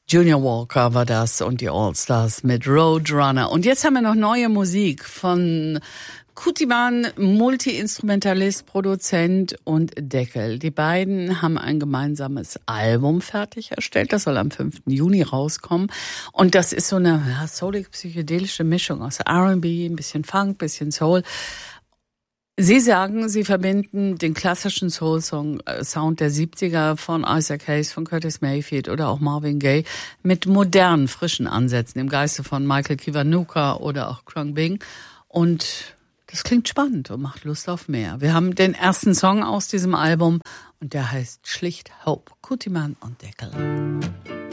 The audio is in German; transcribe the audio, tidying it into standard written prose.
Junior Walker war das und die All-Stars mit Roadrunner. Und jetzt haben wir noch neue Musik von Kutiman, Multi-Instrumentalist, Produzent und Deckel. Die beiden haben ein gemeinsames Album fertiggestellt. Das soll am 5. Juni rauskommen. Und das ist so eine soulig-psychedelische Mischung aus R&B, ein bisschen Funk, ein bisschen Soul. Sie sagen, Sie verbinden den klassischen Soul-Sound der 70er von Isaac Hayes, von Curtis Mayfield oder auch Marvin Gaye mit modernen, frischen Ansätzen im Geiste von Michael Kiwanuka oder auch Krung Bing. Und das klingt spannend und macht Lust auf mehr. Wir haben den ersten Song aus diesem Album und der heißt schlicht Hope. Kutiman und Deckel.